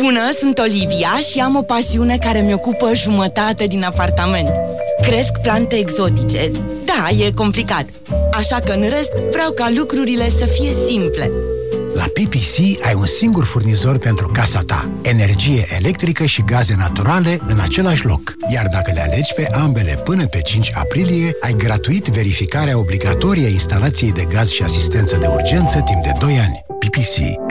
Bună, sunt Olivia și am o pasiune care mi-ocupă jumătate din apartament. Cresc plante exotice. Da, e complicat. Așa că în rest vreau ca lucrurile să fie simple. La PPC ai un singur furnizor pentru casa ta. Energie electrică și gaze naturale în același loc. Iar dacă le alegi pe ambele până pe 5 aprilie, ai gratuit verificarea obligatorie a instalației de gaz și asistență de urgență timp de 2 ani. PPC.